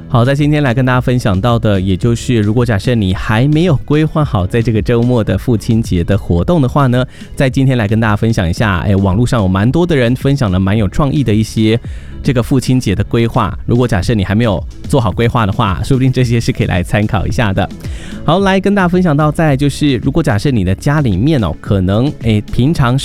好，在今天来跟大家分享到的，也就是如果假设你还没有规划好在这个周末的父亲节的活动的话呢，在今天来跟大家分享一下，网络上有蛮多的人分享了蛮有创意的一些这个父亲节的规划。如果假设你还没有做好规划的话，说不定这些是可以来参考一下的。好，来跟大家分享到，再来就是如果假设你的家里面可能平常